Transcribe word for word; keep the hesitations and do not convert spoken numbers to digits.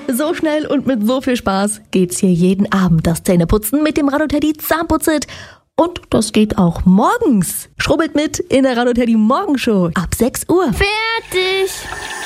So schnell und mit so viel Spaß geht's hier jeden Abend das Zähneputzen mit dem Radoteddy Zahnputzit. Und das geht auch morgens. Schrubbelt mit in der Radoteddy Morgenshow ab sechs Uhr. Fertig!